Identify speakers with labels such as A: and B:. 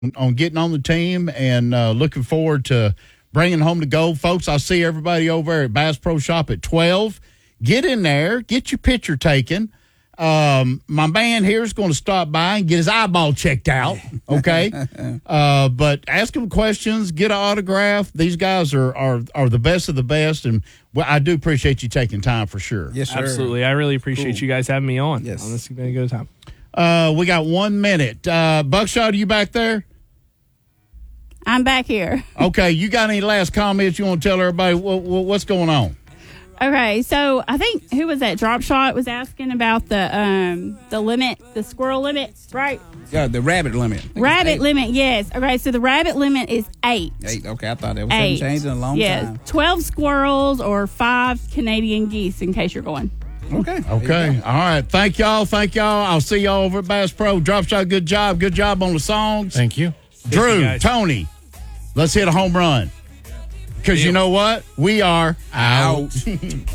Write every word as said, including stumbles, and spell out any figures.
A: on getting on the team and uh, looking forward to bringing home the gold. Folks, I'll see everybody over there at Bass Pro Shop at twelve. Get in there. Get your picture taken. Um, my man here is going to stop by and get his eyeball checked out, okay? uh, but ask him questions, get an autograph. These guys are are, are the best of the best, and well, I do appreciate you taking time for sure.
B: Yes, sir.
C: Absolutely. I really appreciate
B: Cool.
C: you guys having me on.
B: Yes.
C: On this has been a good time.
A: Uh, we got one minute. Uh, Buckshot, are you back there?
D: I'm back here.
A: Okay, you got any last comments you want to tell everybody what, what, what's going on?
D: Okay, so I think who was that? Drop Shot was asking about the um the limit, the squirrel limit, right?
B: Yeah, the rabbit limit. I think it's
D: Rabbit
B: eight.
D: limit, yes. Okay, so the rabbit limit is eight.
B: Eight. Okay, I thought that was
D: Eight.
B: changed in a long
D: yes.
B: time.
D: twelve squirrels or five Canadian geese, in case you're going.
B: Okay.
A: Okay. All right. Thank y'all. Thank y'all. I'll see y'all over at Bass Pro. Drop Shot, good job. Good job on the songs.
E: Thank you.
A: Drew,
C: you, guys.
A: Tony, let's hit a home run. Because you know what? We are
B: Out.